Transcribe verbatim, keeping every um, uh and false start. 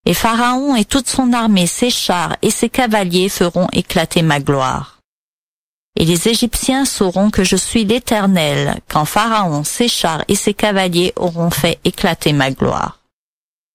Et Pharaon et toute son armée, ses chars et ses cavaliers feront éclater ma gloire. Et les Égyptiens sauront que je suis l'Éternel, quand Pharaon, ses chars et ses cavaliers auront fait éclater ma gloire.